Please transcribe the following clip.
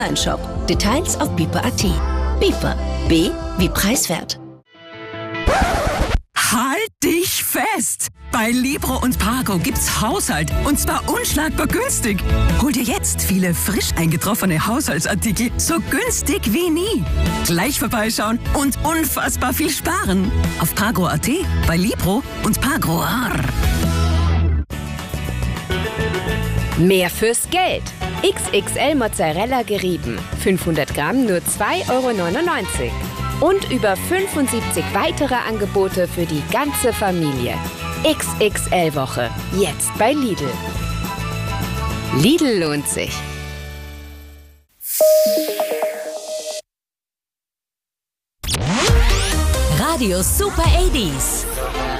Online-Shop. Details auf Bieper.at. Bieper. B wie preiswert. Halt dich fest! Bei Libro und Pago gibt's Haushalt und zwar unschlagbar günstig. Hol dir jetzt viele frisch eingetroffene Haushaltsartikel so günstig wie nie. Gleich vorbeischauen und unfassbar viel sparen. Auf Pago.at, bei Libro und Pago. Mehr fürs Geld. XXL Mozzarella gerieben. 500 Gramm nur 2,99 €. Und über 75 weitere Angebote für die ganze Familie. XXL-Woche. Jetzt bei Lidl. Lidl lohnt sich. Radio Super 80s.